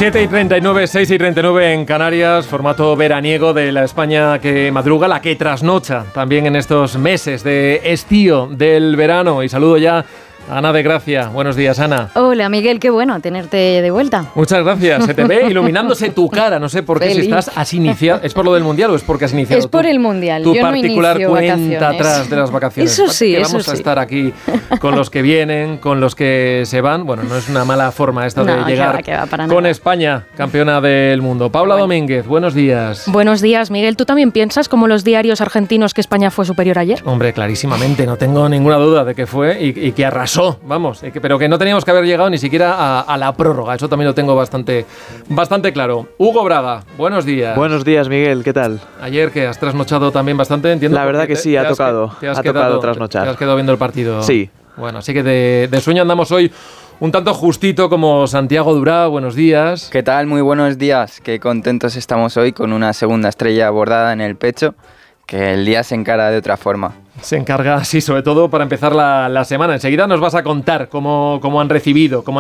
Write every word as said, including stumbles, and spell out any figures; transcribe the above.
siete y treinta y nueve, seis y treinta y nueve en Canarias, formato veraniego de la España que madruga, la que trasnocha también en estos meses de estío del verano. Y saludo ya a Ana de Gracia. Buenos días, Ana. Hola, Miguel, qué bueno tenerte de vuelta. Muchas gracias. Se te ve iluminándose tu cara. No sé por qué si estás has iniciado. ¿Es por lo del Mundial o es porque has iniciado Es por el Mundial. tu Yo particular no cuenta vacaciones. atrás de las vacaciones? Eso sí, que eso vamos a sí. estar aquí con los que vienen, con los que se van. Bueno, no es una mala forma esta No, de que llegar va, que va, para con nada. España, campeona del mundo. Paula Bueno. Domínguez, buenos días. Buenos días, Miguel. ¿Tú también piensas, como los diarios argentinos, que España fue superior ayer? Hombre, clarísimamente, no tengo ninguna duda de que fue y, y que arrasó, vamos, y que- pero que no teníamos que haber llegado ni siquiera a, a la prórroga, eso también lo tengo bastante, bastante claro. Hugo Braga, buenos días. Buenos días, Miguel, ¿qué tal? Ayer que has trasnochado también bastante, entiendo. La verdad porque que te- sí, te ha has tocado, que- te has ha quedado- tocado trasnochar. Te has quedado viendo el partido. Sí. Bueno, así que de, de sueño andamos hoy un tanto justito como Santiago Durá, buenos días. ¿Qué tal? Muy buenos días. Qué contentos estamos hoy con una segunda estrella bordada en el pecho, que el día se encara de otra forma. Se encarga, sí, sobre todo para empezar la, la semana. Enseguida nos vas a contar cómo, cómo han recibido, cómo